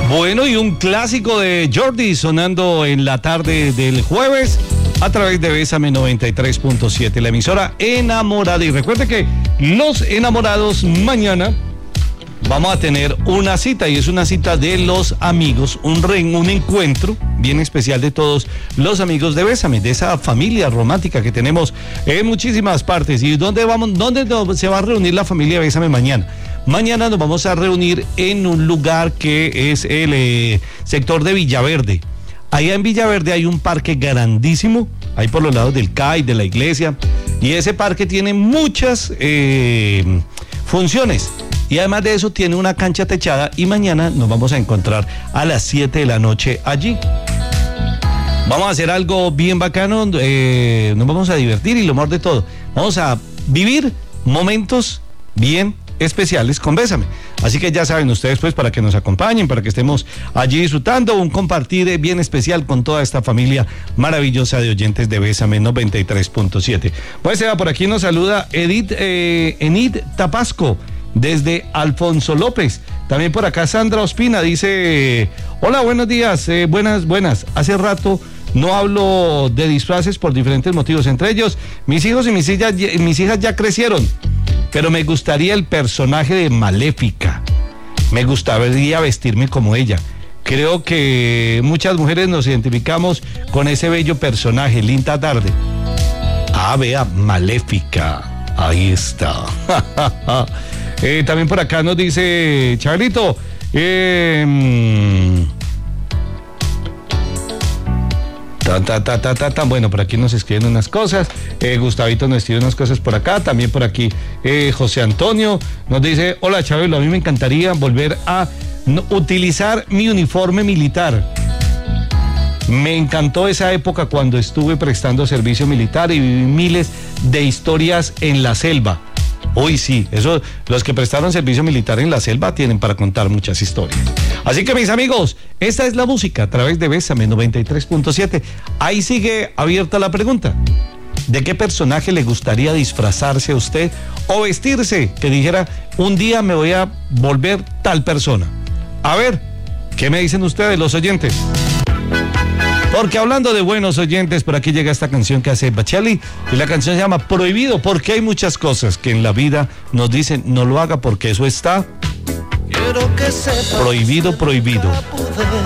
Bueno, y un clásico de Jordi sonando en la tarde del jueves a través de Bésame 93.7, la emisora enamorada. Y recuerde que los enamorados mañana vamos a tener una cita, y es una cita de los amigos, un encuentro bien especial de todos los amigos de Bésame, de esa familia romántica que tenemos en muchísimas partes. ¿Y dónde se va a reunir la familia Bésame mañana? Mañana nos vamos a reunir en un lugar que es el sector de Villaverde. Allá en Villaverde hay un parque grandísimo, ahí por los lados del CAI, de la iglesia, y ese parque tiene muchas funciones. Y además de eso tiene una cancha techada, y mañana nos vamos a encontrar a las 7 de la noche allí. Vamos a hacer algo bien bacano, nos vamos a divertir, y lo mejor de todo, vamos a vivir momentos bien especiales con Bésame. Así que ya saben ustedes, pues, para que nos acompañen, para que estemos allí disfrutando un compartir bien especial con toda esta familia maravillosa de oyentes de Bésame 93.7. Pues por aquí nos saluda Enid Tapasco desde Alfonso López. También por acá Sandra Ospina dice: hola, buenos días, buenas. Hace rato no hablo de disfraces por diferentes motivos, entre ellos mis hijos y mis hijas ya crecieron, pero me gustaría el personaje de Maléfica. Me gustaría vestirme como ella. Creo que muchas mujeres nos identificamos con ese bello personaje. Linda tarde. Ah, vea, Maléfica. Ahí está. También por acá nos dice Charlito. Bueno, por aquí nos escriben unas cosas. Gustavito nos escribe unas cosas por acá. También por aquí José Antonio nos dice: hola, Chabelo, a mí me encantaría volver a utilizar mi uniforme militar. Me encantó esa época cuando estuve prestando servicio militar y viví miles de historias en la selva. Uy, sí, eso, los que prestaron servicio militar en la selva tienen para contar muchas historias. Así que, mis amigos, esta es la música a través de Bésame 93.7. Ahí sigue abierta la pregunta: ¿de qué personaje le gustaría disfrazarse a usted o vestirse? Que dijera: un día me voy a volver tal persona. A ver, ¿qué me dicen ustedes, los oyentes? Porque hablando de buenos oyentes, por aquí llega esta canción que hace Bacheli, y la canción se llama Prohibido, porque hay muchas cosas que en la vida nos dicen: no lo haga porque eso está prohibido.